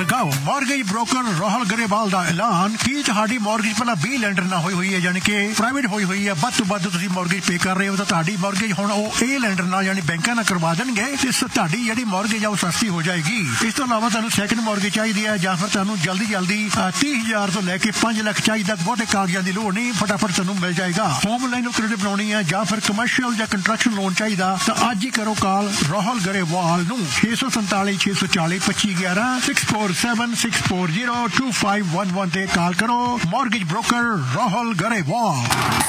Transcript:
ਗਾਓ। Mortgage broker Rahul Grewal ਦਾ ਐਲਾਨ ਕਿ ਤੁਹਾਡੀ ਮਾਰਗੇਜ ਪਹਿਲਾਂ 20 ਲੈਂਡਰ ਨਾਲ ਹੋਈ ਹੈ, ਯਾਨੀ ਕਿ ਪ੍ਰਾਈਵੇਟ ਹੋਈ ਹੈ, ਵੱਧ ਤੋਂ ਵੱਧ ਤੁਸੀਂ ਮਾਰਗੇਜ ਪੇ ਕਰ ਰਹੇ ਹੋ ਤਾਂ ਤੁਹਾਡੀ ਮਾਰਗੇਜ ਹੁਣ ਉਹ ਇਹ ਲੈਂਡਰ ਨਾਲ ਯਾਨੀ ਬੈਂਕਾਂ ਨਾਲ ਕਰਵਾ ਦੇਣਗੇ ਤੇ ਤੁਹਾਡੀ ਜਿਹੜੀ ਮਾਰਗੇਜ ਆ ਉਹ ਸਸਤੀ ਹੋ ਜਾਏਗੀ। ਇਸ ਤੋਂ ਇਲਾਵਾ ਤੁਹਾਨੂੰ ਸੈਕੰਡ ਮਾਰਗੇਜ ਚਾਹੀਦੀ ਹੈ ਜਾਂ ਫਿਰ ਤੁਹਾਨੂੰ ਜਲਦੀ 30,000 ਤੋਂ ਲੈ ਕੇ 5 ਲੱਖ ਚਾਹੀਦਾ, ਬਹੁਤੇ ਕਾਗਜ਼ਾਂ ਦੀ ਲੋੜ ਨਹੀਂ, ਫਟਾਫਟ ਤੁਹਾਨੂੰ ਮਿਲ ਜਾਏਗਾ। ਹੋਮ ਲਾਈਨ ਕ੍ਰੈਡਿਟ ਬਣਾਉਣੀ ਹੈ ਜਾਂ ਫਿਰ ਕਮਰਸ਼ੀਅਲ ਜਾਂ ਕੰਸਟਰਕਸ਼ਨ ਲੋਨ ਚਾਹੀਦਾ ਤਾਂ ਅੱਜ ਹੀ ਕਰੋ ਕਾਲ ਰਾਹੁਲ ਗਰੇਵਾਲ ਨੂੰ 647 640 2511 647-640-2511 ਤੇ ਕਾਲ ਕਰੋ। Mortgage broker Rahul Grewal.